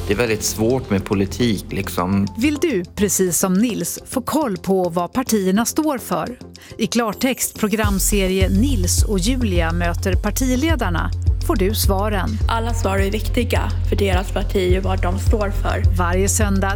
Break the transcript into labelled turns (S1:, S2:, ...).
S1: Det är väldigt svårt med politik liksom.
S2: Vill du, precis som Nils, få koll på vad partierna står för? I klartext programserie Nils och Julia möter partiledarna får du svaren.
S3: Alla svar är viktiga för deras parti och vad de står för.
S2: Varje söndag